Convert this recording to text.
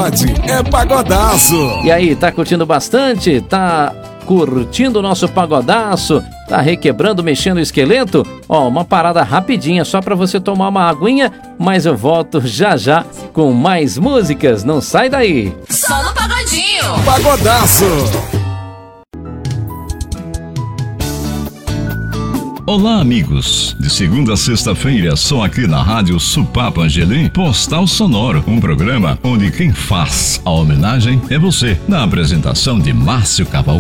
pagode é pagodaço. E aí, tá curtindo bastante? Tá curtindo o nosso pagodaço? Tá requebrando, mexendo o esqueleto? Ó, uma parada rapidinha só pra você tomar uma aguinha, mas eu volto já já com mais músicas. Não sai daí. Só no Pagodinho. Pagodaço. Olá, amigos! De segunda a sexta-feira, só aqui na Rádio Supapa Angelim, Postal Sonoro, um programa onde quem faz a homenagem é você, na apresentação de Márcio Cavalcante.